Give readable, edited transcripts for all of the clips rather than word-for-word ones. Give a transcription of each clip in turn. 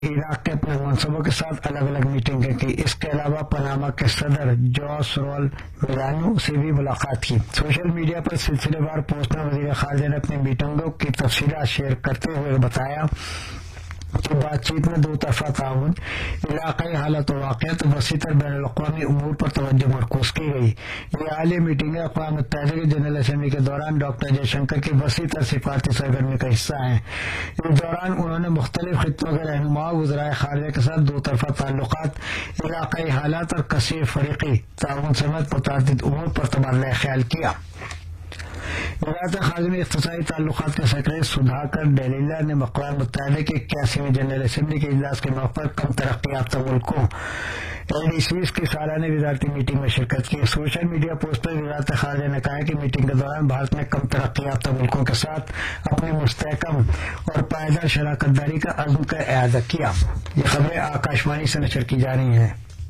عراق کے اپنے منصبوں کے ساتھ الگ الگ میٹنگیں کی۔ اس کے علاوہ پاناما کے صدر جوس رول میلانو سے بھی ملاقات کی۔ سوشل میڈیا پر سلسلے وار پوسٹ میں وزیر خارجہ نے اپنی میٹنگوں کی تفصیلات شیئر کرتے ہوئے بتایا کہ بات چیت میں دو طرفہ تعاون، علاقائی حالت و واقعات، وسیع تر بین الاقوامی امور پر توجہ مرکوز کی گئی۔ یہ عالی میٹنگیں اقوام متحدہ کی جنرل اسمبلی کے دوران ڈاکٹر جے شنکر کی وسیع تر سفارتی سرگرمی کا حصہ ہیں۔ اس دوران انہوں نے مختلف خطوں کے رہنماؤں، وزرائے خارجہ کے ساتھ دو طرفہ تعلقات، علاقائی حالات اور کثیر فریقی تعاون سمیت متعدد امور پر تبادلہ خیال کیا۔ وزارت خارجہ میں اقتصادی تعلقات کے سیکرٹری سدھاکر ڈیلیلا نے اقوام متحدہ کی 81ویں جنرل اسمبلی کے اجلاس کے موقع پر کم ترقی یافتہ ملکوں LDCs کی سالانہ وزارتی میٹنگ میں شرکت کی۔ سوشل میڈیا پوسٹ پر وزارت خارجہ نے کہا کہ میٹنگ کے دوران بھارت نے کم ترقی یافتہ ملکوں کے ساتھ اپنی مستحکم اور پائیدار شراکت داری کا عزم کا اعادہ کیا۔ یہ خبریں آکاشوانی سے نشر کی جا رہی ہیں۔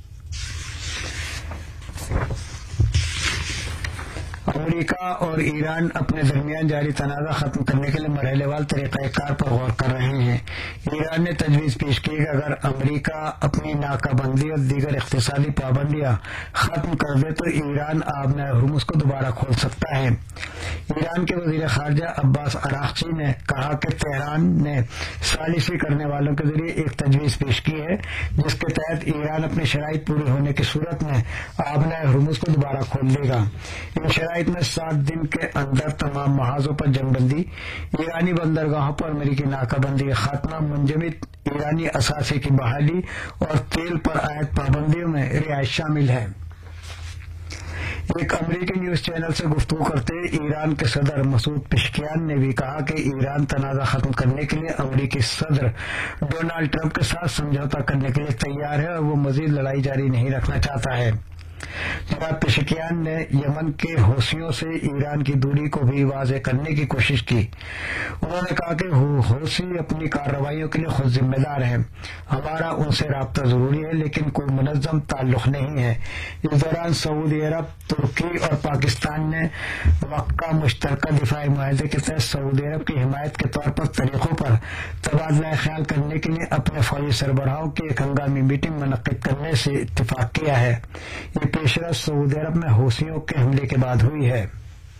امریکہ اور ایران اپنے درمیان جاری تنازع ختم کرنے کے لیے مرحلے وار طریقہ کار پر غور کر رہے ہیں۔ ایران نے تجویز پیش کی کہ اگر امریکہ اپنی ناکہ بندی اور دیگر اقتصادی پابندیاں ختم کر دے تو ایران آبِ ہرمز کو دوبارہ کھول سکتا ہے۔ ایران کے وزیر خارجہ عباس اراغچی نے کہا کہ تہران نے ثالثی کرنے والوں کے ذریعے ایک تجویز پیش کی ہے جس کے تحت ایران اپنی شرائط پوری ہونے کی صورت میں آبِ ہرمز کو دوبارہ کھول دے گا۔ ان شرائط میں 7 دن کے اندر تمام محاذوں پر جنگ بندی، ایرانی بندرگاہوں پر امریکی ناکہ بندی کا خاتمہ، منجمد ایرانی اثاثے کی بحالی اور تیل پر عائد پابندیوں میں رعایت شامل ہے۔ ایک امریکی نیوز چینل سے گفتگو کرتے ہوئے ایران کے صدر مسعود پزشکیان نے بھی کہا کہ ایران تنازع ختم کرنے کے لیے امریکی صدر ڈونالڈ ٹرمپ کے ساتھ سمجھوتہ کرنے کے لیے تیار ہے اور وہ مزید لڑائی جاری نہیں رکھنا چاہتا ہے۔ جناب پزشکیان نے یمن کے حوثیوں سے ایران کی دوری کو بھی واضح کرنے کی کوشش کی۔ انہوں نے کہا کہ حوثی اپنی کارروائیوں کے لیے خود ذمہ دار ہیں، ہمارا ان سے رابطہ ضروری ہے لیکن کوئی منظم تعلق نہیں ہے۔ اس دوران سعودی عرب، ترکی اور پاکستان نے مکہ مشترکہ دفاعی معاہدے کے تحت سعودی عرب کی حمایت کے طور پر طریقوں پر تبادلہ خیال کرنے کے لیے اپنے فوجی سربراہوں کی ایک ہنگامی میٹنگ منعقد کرنے سے اتفاق کیا ہے۔ یہ پیشرفت سعودی عرب میں حوثیوں کے حملے کے بعد ہوئی ہے۔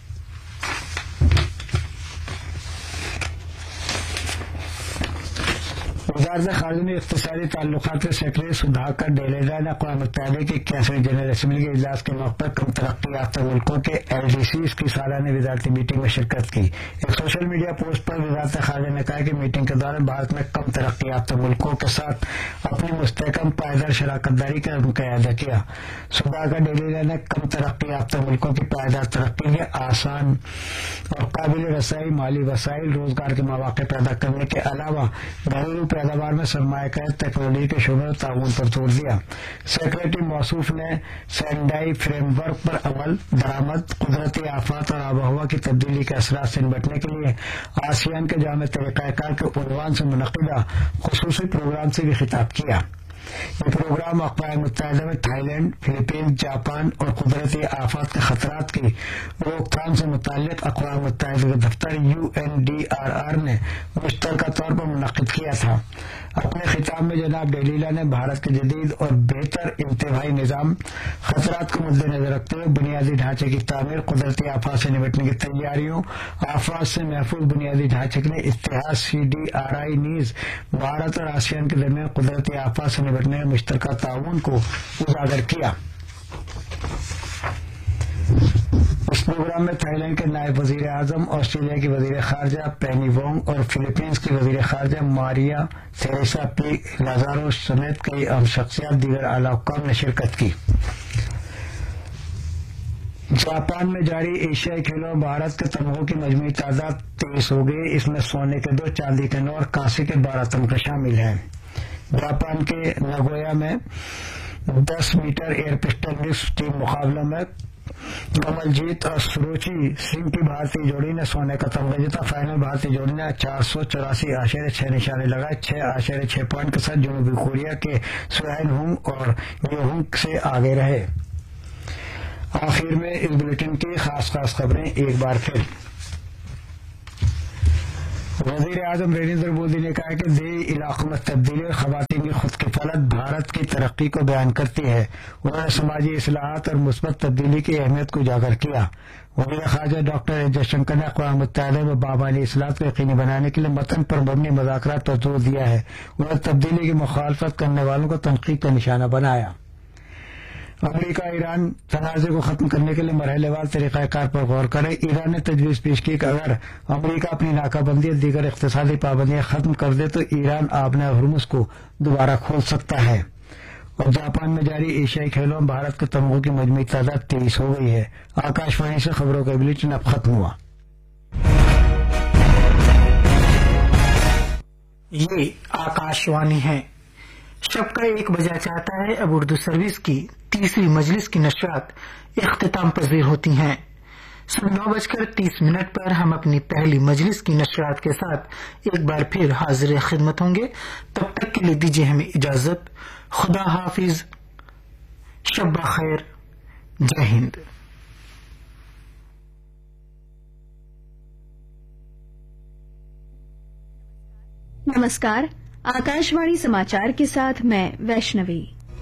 وزارت خارجہ میں اقتصادی تعلقات کے سیکرٹری سدھاکر ڈیلیلا نے اقوام متحدہ کی 81ویں جنرل اسمبلی کے اجلاس کے موقع پر کم ترقی یافتہ ملکوں کے LDCs کی سالانہ وزارتی میٹنگ میں شرکت کی۔ ایک سوشل میڈیا پوسٹ پر وزارت خارجہ نے کہا کہ میٹنگ کے دوران بھارت نے کم ترقی یافتہ ملکوں کے ساتھ اپنی مستحکم پائیدار شراکت داری کا عزم کا اعادہ کیا۔ سدھاکر ڈیلیلا نے کم ترقی یافتہ ملکوں کی پائیدار ترقی کے آسان اور قابل رسائی مالی وسائل، روزگار کے مواقع پیدا کرنے کے علاوہ گھریلو پیداوار میں سرمایہ کاری، ٹیکنالوجی کے شعبے میں تعاون پر زور دیا۔ سیکرٹری موصوف نے سینڈائی فریم ورک پر عمل درآمد، قدرتی آفات اور آب و ہوا کی تبدیلی کے اثرات سے نمٹنے کے لیے آسیان کے جامع طریقہ کار کے عنوان سے منعقدہ خصوصی پروگرام سے بھی خطاب کیا۔ یہ پروگرام اقوام متحدہ میں تھائی لینڈ، فلپائنز، جاپان اور قدرتی آفات کے خطرات کی روک تھام سے متعلق اقوام متحدہ کے دفتر UNDRR نے مشترکہ طور پر منعقد کیا تھا۔ اپنے خطاب میں جناب ڈیلیلا نے بھارت کے جدید اور بہتر انتباہی نظام، خطرات کو مد نظر رکھتے ہوئے بنیادی ڈھانچے کی تعمیر، قدرتی آفات سے نمٹنے کی تیاریوں، آفات سے محفوظ بنیادی ڈھانچے کے لیے اتحاد CDRI نیز بھارت اور آسیان کے درمیان قدرتی آفات سے نمٹنے میں مشترکہ تعاون کو اجاگر کیا۔ اس پروگرام میں تھائی لینڈ کے نائب وزیر اعظم، آسٹریلیا کی وزیر خارجہ پینی وانگ اور فلپائنز کی وزیر خارجہ ماریا تھریسا پی لازارو سمیت کئی اہم شخصیات دیگر اعلیٰ حکام نے شرکت کی۔ جاپان میں جاری ایشیائی کھیلوں میں بھارت کے تمغوں کی مجموعی تعداد 23 ہو گئی۔ اس میں سونے کے 2، چاندی کے 9 اور کانسی کے 12 تمغے شامل ہیں۔ جاپان کے ناگویا میں 10 metre year pistol mix team مقابلوں میں کمل جیت اور سروچی سنگھ کی بھارتی جوڑی نے سونے کا تمغہ جیتا۔ فائنل بھارتی جوڑی نے 484.6 نشانے لگائے، 6.6 پوائنٹ کے ساتھ جنوبی کوریا کے سوہین ہونگ اور یو ہونگ سے آگے رہے۔ آخر میں اس بلیٹن کی خاص خبریں ایک بار پھر۔ वजीर आजम नरेंद्र मोदी ने कहा कि देश इलाकों में तब्दीली और खवातीन की खुद किफालत भारत की तरक्की को बयान करती है। उन्होंने समाजी इस्लाहात और मुस्बत तब्दीली की अहमियत को उजागर किया। वज़ीर ख़ारजा डॉक्टर एस जयशंकर ने अक़वाम मुत्तहिदा में बाबानी इस्लाहात को यकीनी बनाने के लिए मतन पर मबनी मुज़ाकरात पर जोर दिया है। उन्होंने तब्दीली की मुखालफत करने वालों को तनकीद का निशाना बनाया। अमरीका ईरान तनाज़े को खत्म करने के लिए मरहलेवार तरीक़ाकार पर गौर करे। ईरान ने तजवीज़ पेश की कि अगर अमरीका अपनी नाकाबंदी और दीगर इक़्तिसादी पाबंदियां खत्म कर दे तो ईरान आबना हुर्मुज़ को दोबारा खोल सकता है। और जापान में जारी एशियाई खेलों में भारत के तमगों की मजमूई तादाद 23 हो गई है। आकाशवाणी से खबरों का बुलेटिन अब खत्म हुआ। ये आकाशवाणी है। शब का 1 बजा चाहता है। अब उर्दू सर्विस की तीसरी मजलिस की नशरात इख्तिताम पजीर होती हैं। 9:30 पर हम अपनी पहली मजलिस की नशरात के साथ एक बार फिर हाजिर खिदमत होंगे। तब तक के लिए दीजिए हमें इजाजत। खुदा हाफिज, शब खैर, जय हिंद। नमस्कार, आकाशवाणी समाचार के साथ मैं वैष्णवी।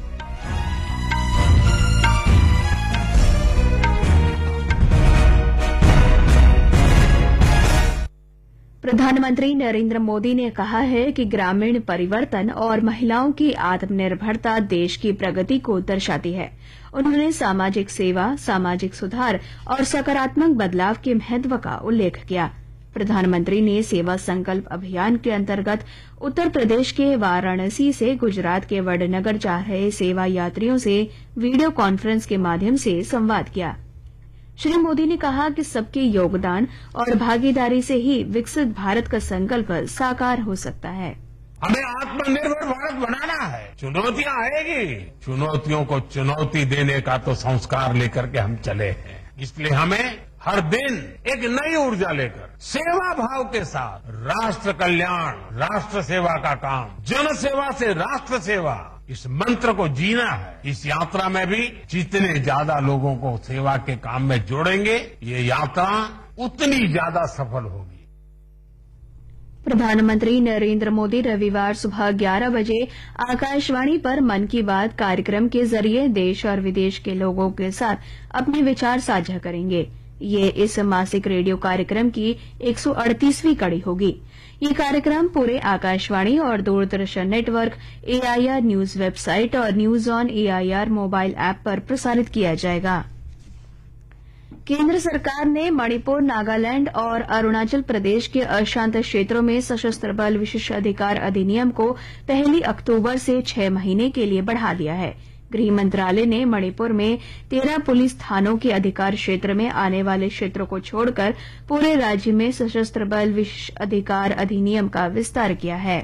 प्रधानमंत्री नरेंद्र मोदी ने कहा है कि ग्रामीण परिवर्तन और महिलाओं की आत्मनिर्भरता देश की प्रगति को दर्शाती है। उन्होंने सामाजिक सेवा, सामाजिक सुधार और सकारात्मक बदलाव के महत्व का उल्लेख किया। प्रधानमंत्री ने सेवा संकल्प अभियान के अंतर्गत उत्तर प्रदेश के वाराणसी से गुजरात के वडनगर जा रहे सेवा यात्रियों से वीडियो कॉन्फ्रेंस के माध्यम से संवाद किया। श्री मोदी ने कहा कि सबके योगदान और भागीदारी से ही विकसित भारत का संकल्प साकार हो सकता है। हमें आत्मनिर्भर भारत बनाना है। चुनौतियां आएगी, चुनौतियों को चुनौती देने का तो संस्कार लेकर के हम चले हैं। इसलिए हमें हर दिन एक नई ऊर्जा लेकर सेवा भाव के साथ राष्ट्र कल्याण, राष्ट्र सेवा का काम, जन सेवा से राष्ट्र सेवा, इस मंत्र को जीना है। इस यात्रा में भी जितने ज्यादा लोगों को सेवा के काम में जोड़ेंगे, ये यात्रा उतनी ज्यादा सफल होगी। प्रधानमंत्री नरेंद्र मोदी रविवार सुबह 11 बजे आकाशवाणी पर मन की बात कार्यक्रम के जरिए देश और विदेश के लोगों के साथ अपने विचार साझा करेंगे। ये इस मासिक रेडियो कार्यक्रम की 138वीं कड़ी होगी। ये कार्यक्रम पूरे आकाशवाणी और Doordarshan network, AIR news website और news on AIR mobile app पर प्रसारित किया जाएगा। केंद्र सरकार ने मणिपुर, नागालैंड और अरुणाचल प्रदेश के अशांत क्षेत्रों में सशस्त्र बल विशेषाधिकार अधिनियम को 1 अक्टूबर से 6 महीने के लिए बढ़ा दिया है। गृह मंत्रालय ने मणिपुर में 13 पुलिस थानों के अधिकार क्षेत्र में आने वाले क्षेत्रों को छोड़कर पूरे राज्य में सशस्त्र बल विशेषाधिकार अधिनियम का विस्तार किया है।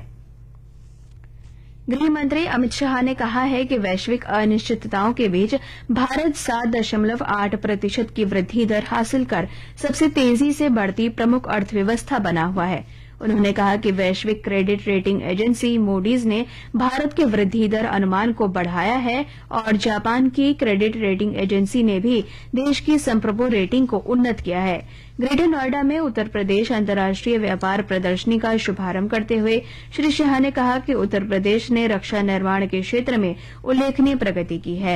गृह मंत्री अमित शाह ने कहा है कि वैश्विक अनिश्चितताओं के बीच भारत 7.8% की वृद्धि दर हासिल कर सबसे तेजी से बढ़ती प्रमुख अर्थव्यवस्था बना हुआ है। उन्होंने कहा कि वैश्विक क्रेडिट रेटिंग एजेंसी मूडीज ने भारत के वृद्धि दर अनुमान को बढ़ाया है और जापान की क्रेडिट रेटिंग एजेंसी ने भी देश की संप्रभु रेटिंग को उन्नत किया है। ग्रेटर नोएडा में उत्तर प्रदेश अंतर्राष्ट्रीय व्यापार प्रदर्शनी का शुभारंभ करते हुए श्री शाह ने कहा कि उत्तर प्रदेश ने रक्षा निर्माण के क्षेत्र में उल्लेखनीय प्रगति की है।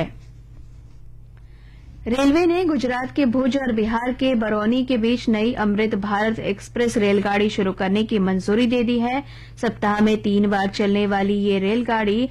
रेलवे ने गुजरात के भुज और बिहार के बरौनी के बीच नई अमृत भारत एक्सप्रेस रेलगाड़ी शुरू करने की मंजूरी दे दी है। सप्ताह में 3 बार चलने वाली ये रेलगाड़ी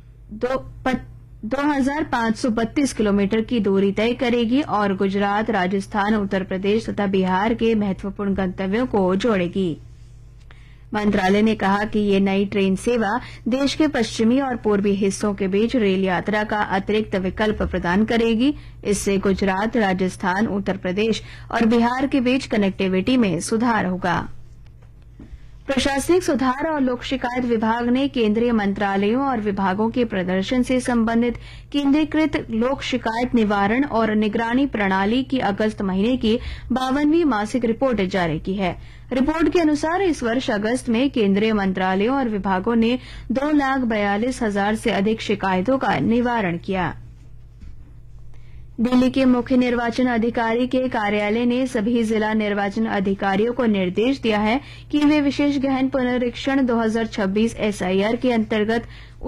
2532 किलोमीटर की दूरी तय करेगी और गुजरात, राजस्थान, उत्तर प्रदेश तथा बिहार के महत्वपूर्ण गंतव्यों को जोड़ेगी। मंत्रालय ने कहा कि ये नई ट्रेन सेवा देश के पश्चिमी और पूर्वी हिस्सों के बीच रेल यात्रा का अतिरिक्त विकल्प प्रदान करेगी। इससे गुजरात, राजस्थान, उत्तर प्रदेश और बिहार के बीच कनेक्टिविटी में सुधार होगा। प्रशासनिक सुधार और लोक शिकायत विभाग ने केंद्रीय मंत्रालयों और विभागों के प्रदर्शन से संबंधित केंद्रीकृत लोक शिकायत निवारण और निगरानी प्रणाली की अगस्त महीने की 52वीं मासिक रिपोर्ट जारी की है। रिपोर्ट के अनुसार इस वर्ष अगस्त में केंद्रीय मंत्रालयों और विभागों ने 2,42,000 से अधिक शिकायतों का निवारण किया। दिल्ली के मुख्य निर्वाचन अधिकारी के कार्यालय ने सभी जिला निर्वाचन अधिकारियों को निर्देश दिया है कि वे विशेष गहन पुनरीक्षण 2026 एसआईआर के अंतर्गत